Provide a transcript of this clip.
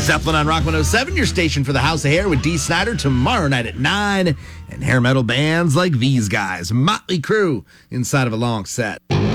Zeppelin on Rock 107, your station for the House of Hair with Dee Snider tomorrow night at 9. And hair metal bands like these guys, Motley Crue, inside of a long set.